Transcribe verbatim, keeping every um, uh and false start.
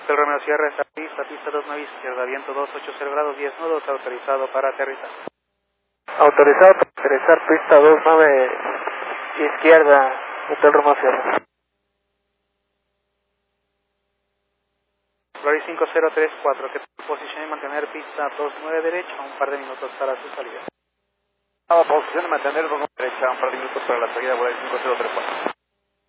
Hotel Romeo Sierra, esta pista, pista dos nueve izquierda, viento dos ochenta grados, diez nudos, autorizado para aterrizar. Autorizado para aterrizar, pista dos nueve izquierda, Hotel Romeo Sierra. Glory cinco cero tres cuatro, que posición y mantener pista dos nueve derecha, un par de minutos para su salida. Posición de mantener dos nueve derecha, un par de minutos para la salida, Glory cinco cero tres cuatro.